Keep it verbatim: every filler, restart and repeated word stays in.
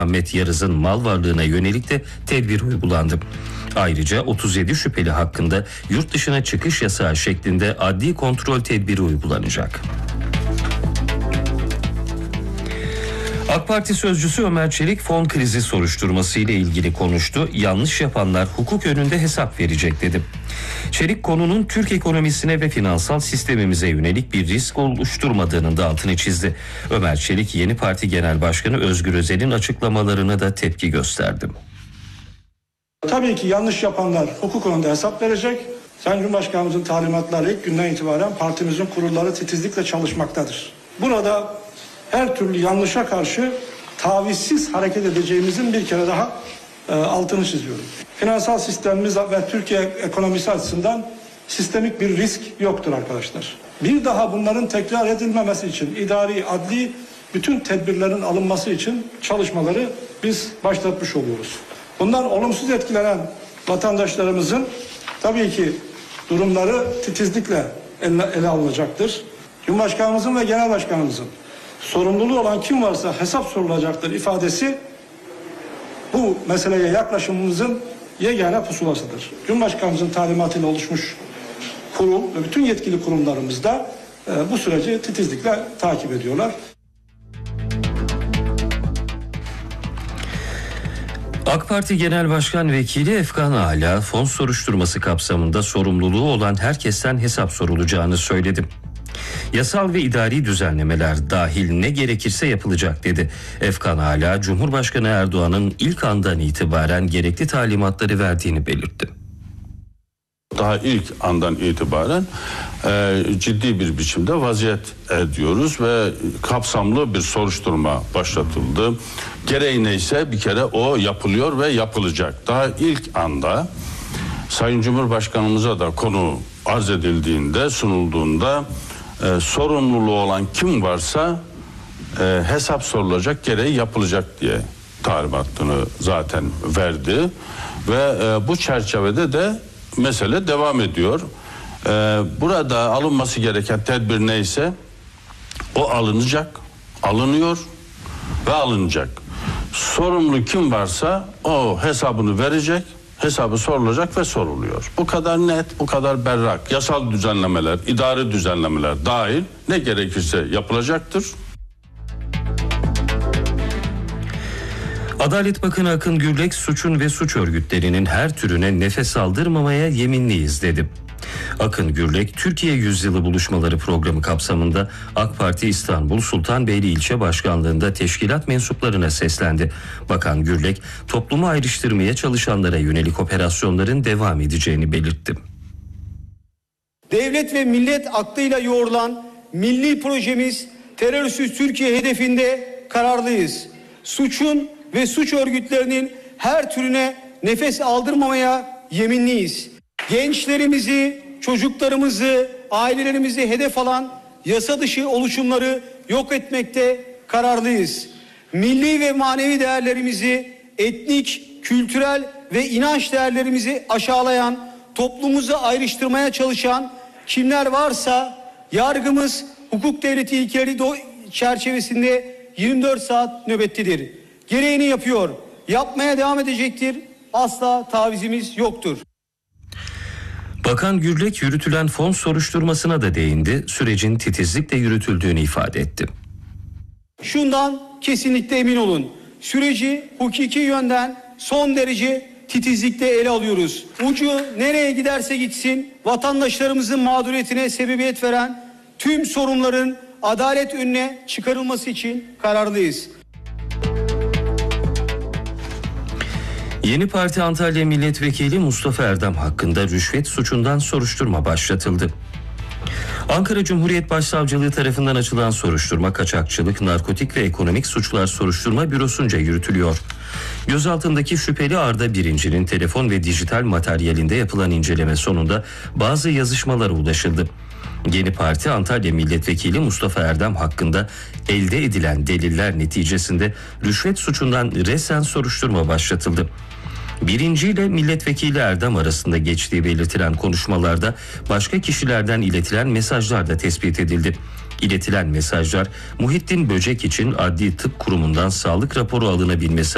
Ahmet Yarız'ın mal varlığına yönelik de tedbir uygulandı. Ayrıca otuz yedi şüpheli hakkında yurt dışına çıkış yasağı şeklinde adli kontrol tedbiri uygulanacak. AK Parti sözcüsü Ömer Çelik fon krizi soruşturması ile ilgili konuştu. Yanlış yapanlar hukuk önünde hesap verecek dedi. Çelik konunun Türk ekonomisine ve finansal sistemimize yönelik bir risk oluşturmadığının da altını çizdi. Ömer Çelik Yeni Parti Genel Başkanı Özgür Özel'in açıklamalarına da tepki gösterdi. Tabii ki yanlış yapanlar hukuk önünde hesap verecek. Sayın Cumhurbaşkanımızın talimatlarıyla ilk günden itibaren partimizin kurulları titizlikle çalışmaktadır. Burada her türlü yanlışa karşı tavizsiz hareket edeceğimizin bir kere daha e, altını çiziyorum. Finansal sistemimiz ve Türkiye ekonomisi açısından sistemik bir risk yoktur arkadaşlar. Bir daha bunların tekrar edilmemesi için idari, adli bütün tedbirlerin alınması için çalışmaları biz başlatmış oluyoruz. Bundan olumsuz etkilenen vatandaşlarımızın tabii ki durumları titizlikle ele, ele alınacaktır. Cumhurbaşkanımızın ve Genel Başkanımızın sorumluluğu olan kim varsa hesap sorulacaktır ifadesi bu meseleye yaklaşımımızın yegane pusulasıdır. Cumhurbaşkanımızın talimatıyla oluşmuş kurul ve bütün yetkili kurumlarımız da e, bu süreci titizlikle takip ediyorlar. AK Parti Genel Başkan Vekili Efkan Ala, fon soruşturması kapsamında sorumluluğu olan herkesten hesap sorulacağını söyledi. Yasal ve idari düzenlemeler dahil ne gerekirse yapılacak dedi. Efkan Ala, Cumhurbaşkanı Erdoğan'ın ilk andan itibaren gerekli talimatları verdiğini belirtti. Daha ilk andan itibaren e, ciddi bir biçimde vaziyet ediyoruz ve kapsamlı bir soruşturma başlatıldı. Gereği neyse bir kere o yapılıyor ve yapılacak. Daha ilk anda Sayın Cumhurbaşkanımıza da konu arz edildiğinde, sunulduğunda e, sorumluluğu olan kim varsa e, hesap sorulacak, gereği yapılacak diye talimatını zaten verdi ve e, bu çerçevede de mesele devam ediyor. Ee, burada alınması gereken tedbir neyse o alınacak, alınıyor ve alınacak. Sorumlu kim varsa o hesabını verecek, hesabı sorulacak ve soruluyor. Bu kadar net, bu kadar berrak. Yasal düzenlemeler, idari düzenlemeler dahil ne gerekirse yapılacaktır. Adalet Bakanı Akın Gürlek, suçun ve suç örgütlerinin her türüne nefes aldırmamaya yeminliyiz dedi. Akın Gürlek, Türkiye Yüzyılı Buluşmaları programı kapsamında AK Parti İstanbul Sultanbeyli İlçe Başkanlığı'nda teşkilat mensuplarına seslendi. Bakan Gürlek, toplumu ayrıştırmaya çalışanlara yönelik operasyonların devam edeceğini belirtti. Devlet ve millet aklıyla yoğrulan milli projemiz terörsüz Türkiye hedefinde kararlıyız. Suçun ve suç örgütlerinin her türüne nefes aldırmamaya yeminliyiz. Gençlerimizi, çocuklarımızı, ailelerimizi hedef alan yasa dışı oluşumları yok etmekte kararlıyız. Milli ve manevi değerlerimizi, etnik, kültürel ve inanç değerlerimizi aşağılayan, toplumumuzu ayrıştırmaya çalışan kimler varsa yargımız hukuk devleti ilkeleri çerçevesinde yirmi dört saat nöbettedir. Gereğini yapıyor, yapmaya devam edecektir. Asla tavizimiz yoktur. Bakan Gürlek yürütülen fon soruşturmasına da değindi. Sürecin titizlikle yürütüldüğünü ifade etti. Şundan kesinlikle emin olun. Süreci hukuki yönden son derece titizlikle ele alıyoruz. Ucu nereye giderse gitsin vatandaşlarımızın mağduriyetine sebebiyet veren tüm sorunların adalet önüne çıkarılması için kararlıyız. Yeni Parti Antalya Milletvekili Mustafa Erdem hakkında rüşvet suçundan soruşturma başlatıldı. Ankara Cumhuriyet Başsavcılığı tarafından açılan soruşturma kaçakçılık, narkotik ve ekonomik suçlar soruşturma bürosunca yürütülüyor. Gözaltındaki şüpheli Arda Birinci'nin telefon ve dijital materyalinde yapılan inceleme sonunda bazı yazışmalara ulaşıldı. Yeni Parti Antalya Milletvekili Mustafa Erdem hakkında elde edilen deliller neticesinde rüşvet suçundan resen soruşturma başlatıldı. Birinci ile milletvekili Erdem arasında geçtiği belirtilen konuşmalarda başka kişilerden iletilen mesajlar da tespit edildi. İletilen mesajlar Muhittin Böcek için Adli Tıp Kurumu'ndan sağlık raporu alınabilmesi